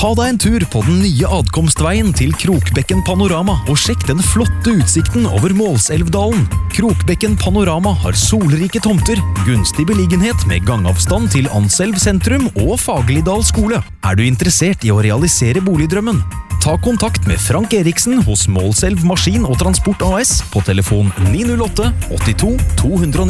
Ta deg en tur på den nye adkomstveien til Krokbekken Panorama og sjekk den flotte utsikten over Målselvdalen. Krokbekken Panorama har solrike tomter, gunstig beliggenhet med gangavstand til Anselv sentrum og Fagerlidal skole. Er du interessert i å realisere boligdrømmen? Ta kontakt med Frank Eriksen hos Målselv Maskin og Transport AS på telefon 908 82 209.